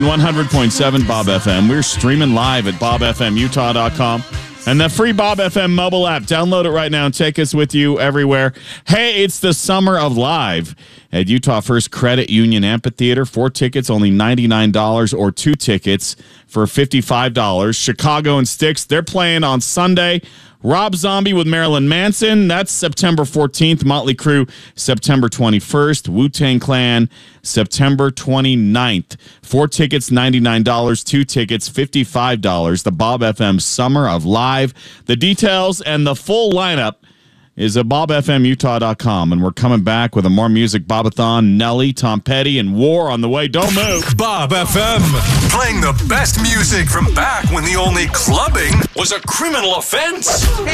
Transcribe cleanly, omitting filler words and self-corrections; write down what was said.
100.7 Bob FM. We're streaming live at bobfmutah.com and the free Bob FM mobile app. Download it right now and take us with you everywhere. Hey, it's the summer of live at Utah First Credit Union Amphitheater. 4 tickets, only $99, or 2 tickets for $55. Chicago and Styx, they're playing on Sunday. Rob Zombie with Marilyn Manson, that's September 14th. Motley Crue, September 21st. Wu-Tang Clan, September 29th. 4 tickets, $99. 2 tickets, $55. The Bob FM Summer of Live. The details and the full lineup is at bobfmutah.com. And we're coming back with a More Music Bobathon. Nelly, Tom Petty, and War on the way. Don't move. Bob FM. Playing the best music from back when the only clubbing was a criminal offense.